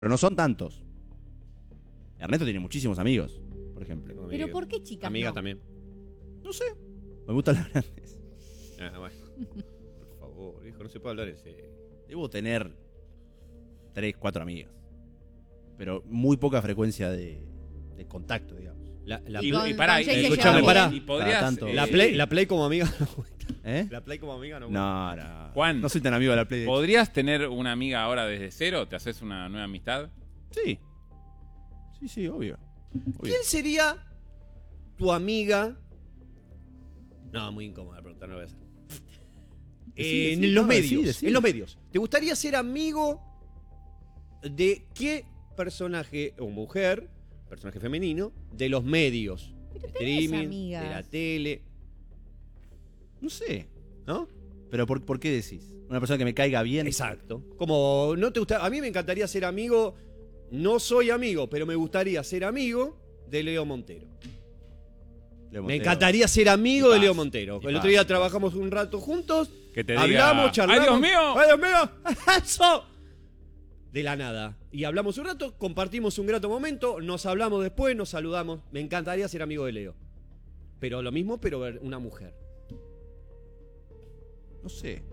Pero no son tantos. Ernesto tiene muchísimos amigos, por ejemplo. ¿Pero por qué chicas Amigas no? también. No sé. Me gustan las grandes. Bueno. Por favor, hijo, no se puede hablar en serio. Debo tener 3, 4 amigas. Pero muy poca frecuencia de contacto, digamos. Y pará, con Jay se escuchame, lleva pará. bien. Y podrías. Cada tanto. La Play como amiga no cuenta. ¿Eh? La Play como amiga no No, cuenta. no. Juan. No soy tan amigo de la Play. ¿Podrías tener una amiga ahora desde cero? ¿Te haces una nueva amistad? Sí. Sí, obvio. ¿Quién sería tu amiga? No, muy incómoda la pregunta, no lo voy a hacer. En los medios. En los medios. ¿Te gustaría ser amigo de qué personaje o mujer, personaje femenino, de los medios? Pero De tenés streaming, amigas. de la tele. No sé. ¿No? Pero ¿por qué decís? Una persona que me caiga bien. Exacto. Como no te gusta. A mí me encantaría ser amigo. No soy amigo, pero me gustaría ser amigo de Leo Montero. Leo Me Montero. encantaría ser amigo Y de Leo pasa, Montero. y El otro pasa, día y trabajamos un rato juntos. Que te diga, Hablamos, charlamos. ¡ay, Dios mío! ¡Ay, Dios mío! ¡Eso! De la nada. Y hablamos un rato, compartimos un grato momento, nos hablamos después, nos saludamos. Me encantaría ser amigo de Leo. Pero lo mismo, pero una mujer. No sé.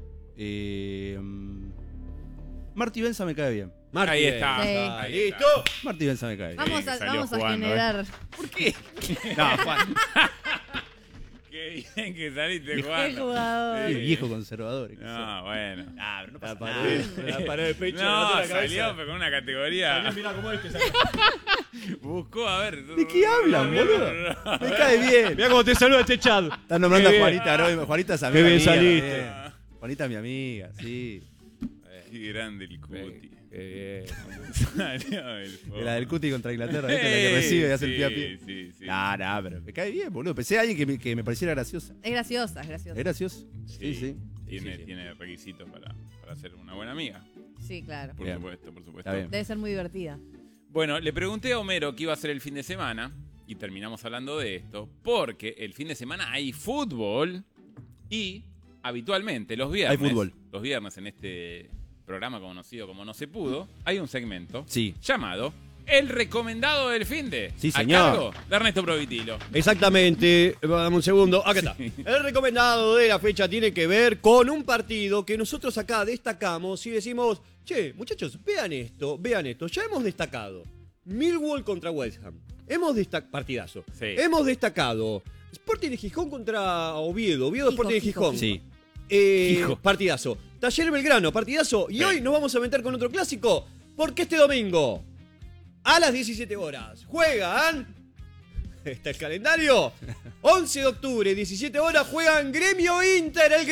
Marty Benza me cae bien. Martín. Ahí está. Sí. Ahí ¡Listo! Marty Benza me cae bien. Vamos que a, salió vamos a jugando, generar. ¿Por qué? No, Juan. Qué bien que saliste Qué jugando. jugador. Sí. Viejo conservador. No, bueno. Ah, pero no La pasa pared, nada. la pared de pecho. No, levantó la cabeza. salió pero con una categoría. Mirá cómo es que Buscó, a ver. ¿De qué hablan, boludo? Me cae bien. Mirá cómo te saluda este chat. Están nombrando a Qué bien. Juanita, ¿no? Juanita es amiga Qué bien mía, saliste. Juanita es mi amiga, sí. Qué grande el cuti. Eh, Salió el foco. La del Cuti contra Inglaterra, ¿viste? La que recibe y hace el pie a pie. Sí, sí. Nah, pero me cae bien, boludo. Pensé a alguien que me pareciera graciosa. Es graciosa, es ¿Es graciosa. gracioso? Sí. Tiene requisitos para ser una buena amiga. Sí, claro. Por Bien. supuesto, por supuesto. Está bien. Debe ser muy divertida. Bueno, le pregunté a Homero qué iba a hacer el fin de semana y terminamos hablando de esto porque el fin de semana hay fútbol y habitualmente los viernes, Hay fútbol. los viernes en este programa conocido como No Se Pudo, hay un segmento Sí. llamado El Recomendado del Finde. Sí, A señor. cargo de Ernesto Provitilo. Exactamente, dame un segundo, acá está. El recomendado de la fecha tiene que ver con un partido que nosotros acá destacamos y decimos, che, muchachos, vean esto, ya hemos destacado Millwall contra West Ham, hemos destacado, partidazo, Sí. hemos destacado Sporting de Gijón contra Oviedo, Sporting de Gijón, Sí. Partidazo, Talleres Belgrano, partidazo, y Sí. hoy nos vamos a meter con otro clásico, porque este domingo, a las 17 horas, juegan... Está el calendario. 11 de octubre, 17 horas, juegan Gremio Inter, el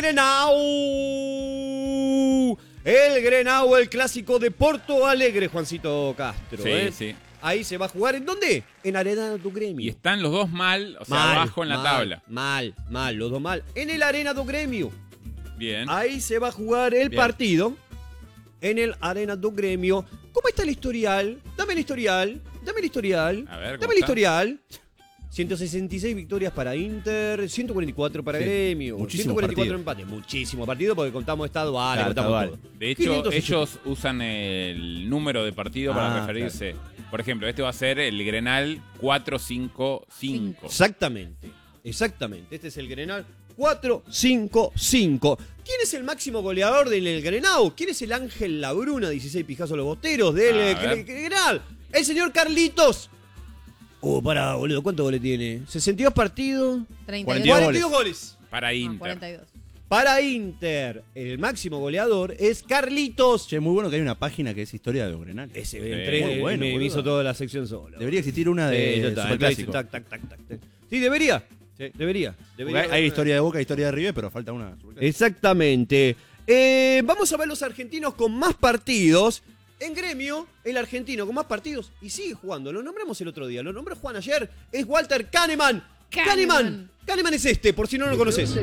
Grenau. El Grenau, el clásico de Porto Alegre, Juancito Castro. Sí, ¿eh? sí. Ahí se va a jugar. ¿En dónde? En Arena do Gremio. Y están los dos mal, o sea, Mal, abajo en la mal, tabla. Mal, los dos mal. En el Arena do Gremio. Bien. Ahí se va a jugar el Bien. partido. En el Arena do Gremio. ¿Cómo está el historial? Dame el historial. A ver, ¿cómo Dame el está? historial. 166 victorias para Inter, 144 para Sí, Gremio, muchísimo 144 partido. empates. Muchísimo partido porque contamos estado vale, Claro, contamos estado todo. De hecho, 560. ellos usan el número de partido para referirse. Por ejemplo, este va a ser el Grenal 455. Exactamente. Este es el Grenal 4-5-5. ¿Quién es el máximo goleador del Grenau? ¿Quién es el Ángel Labruna, 16 pijazos a los bosteros del A ver. Grenal? El señor Carlitos. Pará, boludo, ¿cuántos goles tiene? 62 partidos, 32. 42 goles. Para No, Inter. 42. Para Inter, el máximo goleador es Carlitos. Che, muy bueno que hay una página que es Historia de Grenal. Ese muy bueno, me boludo. hizo toda la sección solo. Debería existir una Sí, de ya está, Superclásico. tac, tac, tac, tac. Sí, debería. Debería. Porque hay historia de Boca, historia de River, pero falta una. Superclásico. Exactamente. Vamos a ver los argentinos con más partidos. En Gremio, el argentino con más partidos y sigue jugando. Lo nombramos el otro día, lo nombró Juan ayer. Es Walter Kahneman. Kahneman es este, por si no lo conoces.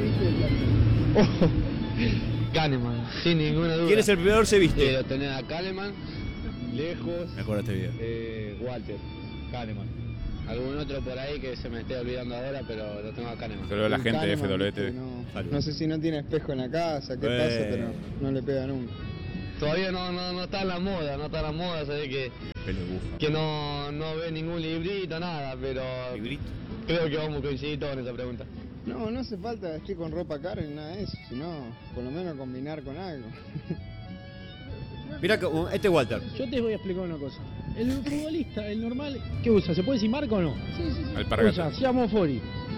Kahneman, sin ninguna duda. ¿Quién es el primer se viste? Lo tenés a Kahneman, lejos, Me acuerdo de este video. Walter, Kahneman. Algún otro por ahí que se me esté olvidando ahora, pero lo tengo a Kahneman. Saludos a la gente de Kahneman, FWT. No sé si no tiene espejo en la casa, qué pasa, pero no le pega nunca. todavía no está en la moda, se ve que no ve ningún librito, nada, pero Librito. creo que vamos a coincidir todos en esa pregunta. No, no hace falta vestir con ropa cara ni nada de eso, sino por lo menos combinar con algo. Mirá, este es Walter. Yo te voy a explicar una cosa. El futbolista, el normal, ¿qué usa? ¿Se puede decir marca o no? Sí. Alpargata. Usa Siamo Fori.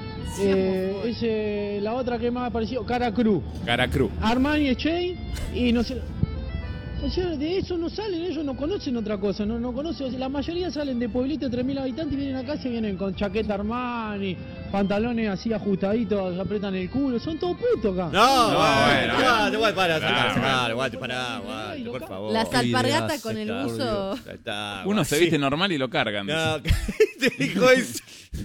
La otra que más parecido, Cara Cruz. Cara Cruz. Armani Chain y no sé. O sea, de eso no salen, ellos no conocen otra cosa, no conocen, o sea, la mayoría salen de pueblitos de 3.000 habitantes y vienen acá, se vienen con chaqueta Armani, pantalones así ajustaditos, apretan el culo, son todos putos acá. No, bueno. pará, Walter, por favor. Las alpargatas ideas, con el está, buzo Ya está, Uno se sí. viste normal y lo cargan. No, te dijo eso.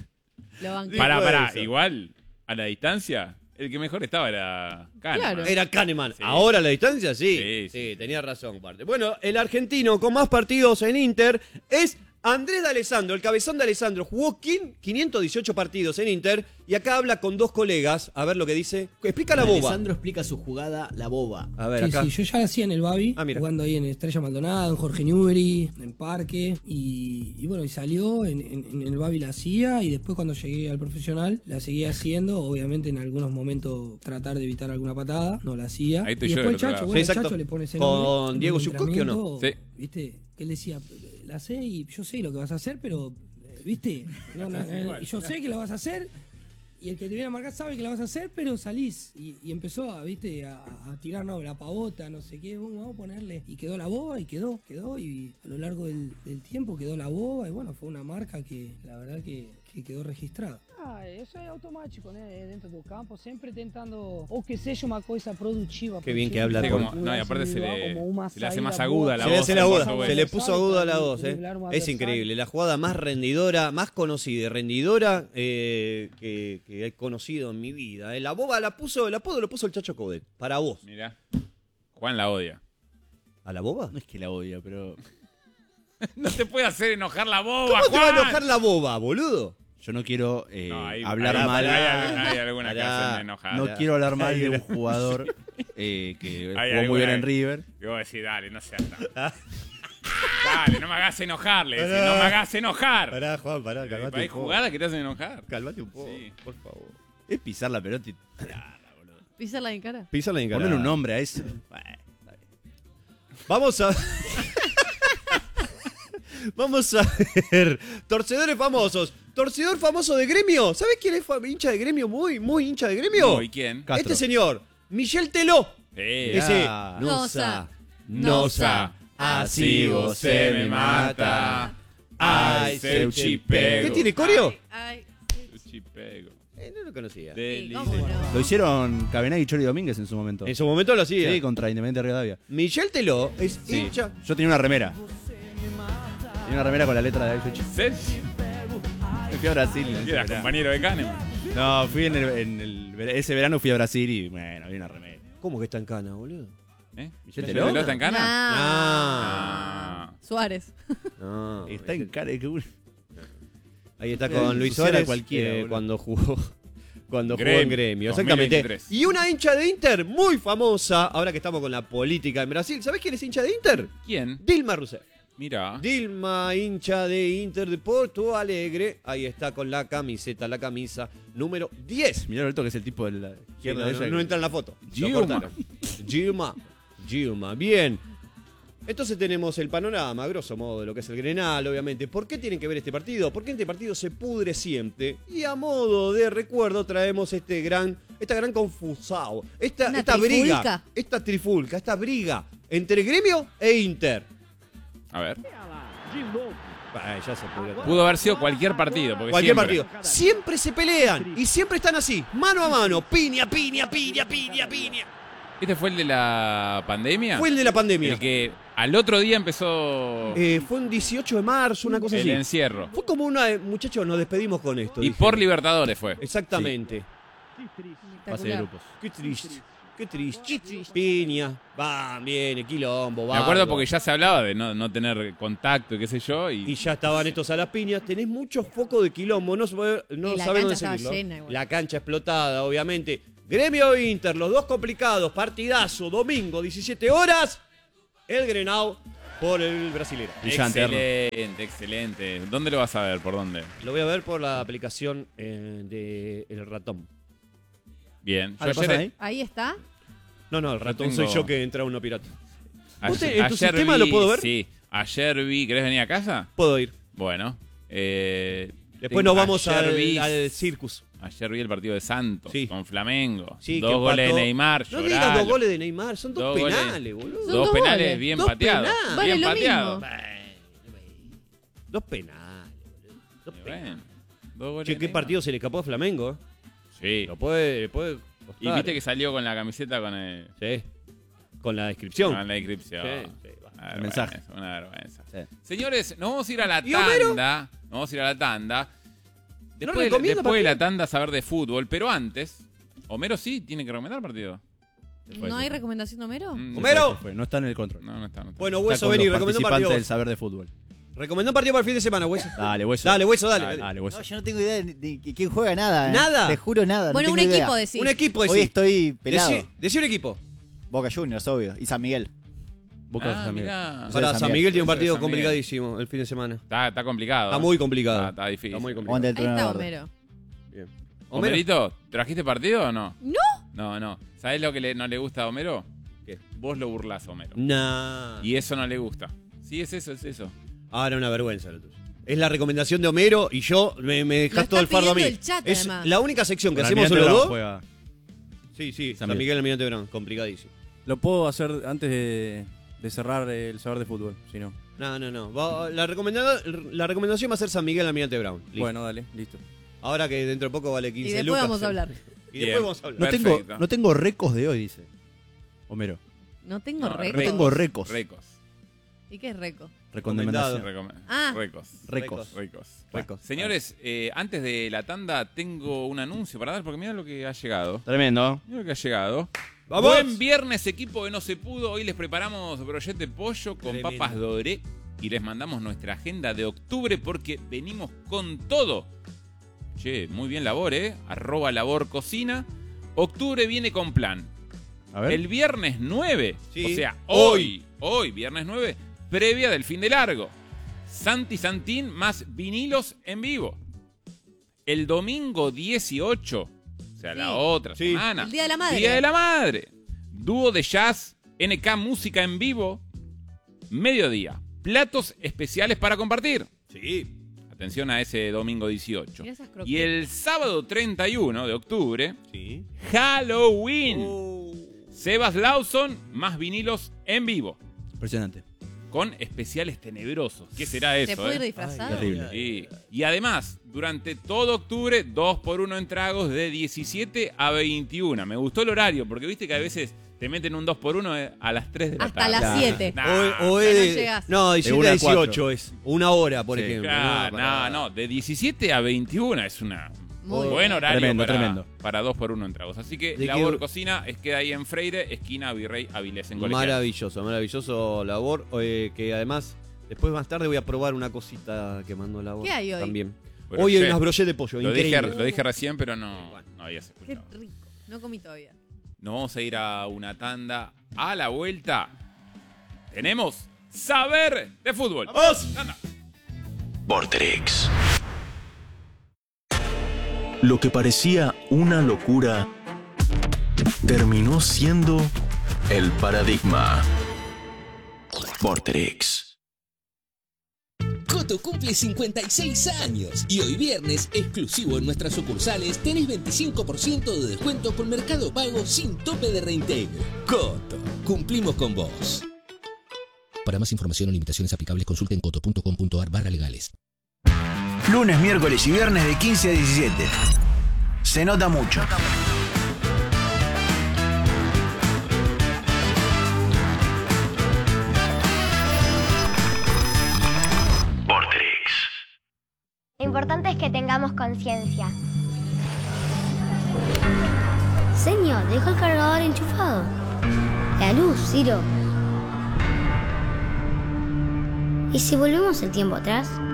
lo banqué. Pará, eso. igual, a la distancia, el que mejor estaba era Kahneman. Claro. Era Kahneman. Sí. Ahora a la distancia, Sí. sí, tenía razón, parte. Bueno, el argentino con más partidos en Inter es Andrés D'Alessandro, el cabezón de Alessandro. Jugó 518 partidos en Inter y acá habla con dos colegas. A ver lo que dice. Explica la boba. Alessandro explica su jugada, la boba. A ver, Sí, acá. sí, yo ya la hacía en el Babi, Ah, mira. jugando ahí en Estrella Maldonado, en Jorge Newbery, en Parque, y bueno, y salió, en el Babi la hacía, y después cuando llegué al profesional, la seguía haciendo, obviamente en algunos momentos tratar de evitar alguna patada, no la hacía. Ahí estoy y yo después del otro Chacho, lado. bueno, Sí, exacto. Chacho le pone ese ¿Con nombre, en Diego el Zuccotti o no? entrenamiento, Sí. ¿Viste? Que él decía, la sé y yo sé lo que vas a hacer, pero, ¿viste? Y yo sé que la vas a hacer. Y el que te viene a marcar sabe que la vas a hacer, pero salís. Y empezó a tirar la pavota, no sé qué, vamos a ponerle. Y quedó la boba, y quedó. Y a lo largo del tiempo quedó la boba, y bueno, fue una marca que la verdad que quedó registrada. Eso es automático, dentro del campo, siempre tentando, o que sea una cosa productiva. Qué bien que habla Sí, con- como, no, y aparte se le hace más saída aguda la Se le voz. hace la al aguda, paso, se bueno. le puso aguda la voz, driblar un Es adversario. increíble, la jugada más rendidora, más conocida y rendidora que he conocido en mi vida. La boba el apodo lo puso el Chacho Coudet, para vos. Mirá, Juan la odia. ¿A la boba? No es que la odia, pero No te puede hacer enojar la boba, ¿Cómo te va a Juan. enojar la boba, boludo? yo no quiero No, ahí- hablar ahí- mal. Hay alguna que Pará. hacen enojar. No quiero hablar mal de un jugador que Hay jugó muy bien alguna- en River. Y vos decís, dale, no seas tan. Dale, no me hagas enojar, le decís, no me hagas enojar. Pará, Juan, pará, Hay jugadas que te hacen enojar. Calmate un poco, Sí. por favor. Es pisar la pelota y Pisarla en cara. Písala en cara. ponerle un nombre a eso. Bueno, está bien. Vamos a... Vamos a ver. Torcedores famosos. Torcedor famoso de Gremio. ¿Sabés quién es hincha de Gremio? Muy hincha de Gremio. No, ¿y quién? Castro. Este señor, Michel Teló. Sí. Ese. Ah. Nosa. Nosa. Así vos se me mata. Ay, seu chipego. ¿Qué tiene, coreo? Ay, Chipego. No lo conocía. sí, ¿cómo no? Lo hicieron Cabenagui y Chori Domínguez en su momento. En su momento lo hacía. Sí, contra Independiente Rivadavia. Michel Teló es Sí. hincha. Yo tenía una remera. Tenía una remera con la letra de Aisho. ¿Seth? Me fui a Brasil. en ese Eras verano. compañero de Kahneman. No, fui ese verano fui a Brasil y bueno, había una remera. ¿Cómo que está en cana, boludo? ¿Eh? ¿Michel ¿Michel Teló? Teló está en Cana? Ah. Ah. Suárez. No, Está en cara de Ahí está con Luis Suceda Suárez cualquiera, boludo. cuando jugó en Gremio, Gremio, exactamente. 2023. Y una hincha de Inter muy famosa, ahora que estamos con la política en Brasil. ¿Sabés quién es hincha de Inter? ¿Quién? Dilma Rousseff. Mira. Dilma, hincha de Inter de Porto Alegre. Ahí está con la camisa número 10. Mirá Alberto que es el tipo de la Sí, izquierda no, de ella. no entra en la foto. Lo Dilma. cortaron. Dilma. Bien. Entonces tenemos el panorama, a grosso modo, de lo que es el Grenal, obviamente. ¿Por qué tienen que ver este partido? Porque este partido se pudre siempre. Y a modo de recuerdo traemos esta gran confusao. Esta Una briga. trifulca. Esta briga entre Gremio e Inter. A ver. Ay, ya se pudrió. Pudo haber sido cualquier partido. Porque Cualquier siempre. partido. Siempre se pelean y siempre están así, mano a mano. Piña. ¿Este fue el de la pandemia? Fue el de la pandemia. El que al otro día empezó Fue un 18 de marzo, una cosa el así. encierro. Fue como una... muchachos, nos despedimos con esto. Y dije. por Libertadores fue. Exactamente. Fase de Espectacular. grupos. Qué triste. Piña. Viene, quilombo, Me acuerdo porque ya se hablaba de no tener contacto y qué sé yo. Y ya estaban estos a las piñas. Tenés muchos focos de quilombo. No Y la saben dónde cancha estaba seguirlo. llena igual. La cancha explotada, obviamente. Gremio e Inter, los dos complicados. Partidazo, domingo, 17 horas. el Grenau por el brasilero. Excelente. ¿Dónde lo vas a ver? ¿Por dónde? Lo voy a ver por la aplicación de El Ratón. Bien. ¿Lo pasás ahí? Ahí está. No, el ratón tengo- soy yo que entra uno pirata. Ayer- ¿En tu ayer sistema lo puedo ver? Sí. Ayer vi... ¿Querés venir a casa? Puedo ir. Bueno. Después nos vamos al Circus. Ayer vi el partido de Santos Sí. con Flamengo. Sí, dos que goles de empató. Neymar. No lloralo. digas 2 goles de Neymar, son 2 Dos goles. penales, boludo. Son Dos dos penales goles. bien Dos pateados. penales. Vale Bien lo pateados. mismo. 2 penales, boludo. 2 Y penales. bueno, dos goles Che, de qué Neymar. partido se le escapó a Flamengo. Sí. Lo puede costar. Y viste que salió con la camiseta con el... Sí. Con la descripción. Con la inscripción. Sí, Una El mensaje. vergüenza, Una vergüenza. Sí. Señores, nos vamos a ir a la ¿Y Homero? tanda. Nos vamos a ir a la tanda. ¿No Después, recomienda después de la partido? tanda saber de fútbol, pero antes, Homero sí tiene que recomendar partido. ¿No hay recomendación de Homero? ¡Homero! No está en el control. No está. Bueno, Está Hueso, con vení, los recomendó un participantes partido. del saber de fútbol. Recomendó un partido para el fin de semana, Hueso. Dale, Hueso. Dale, Hueso, dale. Dale, Hueso. No, yo no tengo idea de quién juega nada. ¿Nada? Te juro nada. Bueno, no un tengo equipo idea. decís. Un equipo, Hoy decí. estoy pelado. Decí un equipo. Boca Juniors, obvio. Y San Miguel. Boca Ah, San Miguel. mirá. Para San San Miguel. Miguel tiene un Eso de partido San Miguel. complicadísimo el fin de semana. Está complicado. Está muy complicado. Está difícil. Está muy Aguante complicado. el Ahí trono está verde. Homero. Bien. Homero. Homerito, ¿trajiste partido o no? No. No. ¿Sabés lo que no le gusta a Homero? ¿Qué? Vos lo burlás a Homero. Nah. Y eso no le gusta. Sí, es eso. Ahora una vergüenza lo tuyo. Es la recomendación de Homero y yo me dejás Lo todo el está fardo a mí. pidiendo el chat, Es además. la única sección que Con hacemos Almirante los Brown dos. juega. Sí, San San Miguel Almirante Brown, complicadísimo. Lo puedo hacer antes de cerrar el saber de fútbol, si no. No. La recomendación va a ser San Miguel Almirante Brown. Listo. Bueno, dale, listo. Ahora que dentro de poco vale 15 Y después lucas. vamos a hablar. Y Bien. después vamos a hablar. No tengo recos de hoy, dice Homero. No tengo No, récord. No tengo recos. Recos. ¿Y qué es reco? Recomendación. Ah. Recos. Señores, antes de la tanda tengo un anuncio para dar porque mira lo que ha llegado. Tremendo. Mira lo que ha llegado. ¡Vamos! Buen viernes, equipo de No Se Pudo. Hoy les preparamos brochette de pollo con Tremendo. papas doré y les mandamos nuestra agenda de octubre porque venimos con todo. Che, muy bien Labor, @LaborCocina. Octubre viene con plan. A ver. El viernes 9, Sí. o sea, hoy, viernes 9, previa del fin de largo. Santi Santín más vinilos en vivo. El domingo 18, o sea, la otra Sí. semana. El Día de la Madre. Día de la Madre. Dúo de jazz, NK Música en vivo, mediodía. Platos especiales para compartir. Sí. Atención a ese domingo 18. Mirá esas croquetas. Y el sábado 31 de octubre, Sí. Halloween. Oh. Sebas Lawson más vinilos en vivo. Impresionante. Con especiales tenebrosos. ¿Qué será eso? ¿Se puede ir disfrazado? Terrible. Y además, durante todo octubre, 2x1 en tragos de 17 a 21. Me gustó el horario, porque viste que a veces te meten un 2x1 a las 3 de la Hasta tarde. las 7. Nah, O Ya es no de- llegás. no, 17 una a a 18 4. es. Una hora, por Sí. ejemplo. No, de 17 a 21 es una... Muy buen bien. horario Tremendo. para 2x1 en tragos. Así que ¿De Labor qué? Cocina queda ahí en Freire, esquina Virrey Avilés en Colegiales. Maravilloso Labor. Que además, después más tarde voy a probar una cosita que mandó Labor. ¿Qué hay hoy? También. Pero, Hoy hay che, unas brochettes de pollo, Lo increíble. dije recién, pero no habías Qué escuchado. rico. No comí todavía. Nos vamos a ir a una tanda. A la vuelta tenemos Saber de Fútbol. ¡Vamos! Tanda. Vorterix. Lo que parecía una locura terminó siendo el paradigma. Vorterix. Coto cumple 56 años y hoy viernes, exclusivo en nuestras sucursales, tenés 25% de descuento con Mercado Pago sin tope de reintegro. Coto, cumplimos con vos. Para más información o limitaciones aplicables, consulta en coto.com.ar/legales. Lunes, miércoles y viernes de 15 a 17. Se nota mucho. Lo importante es que tengamos conciencia. Señor, dejo el cargador enchufado. La luz, Ciro. ¿Y si volvemos el tiempo atrás?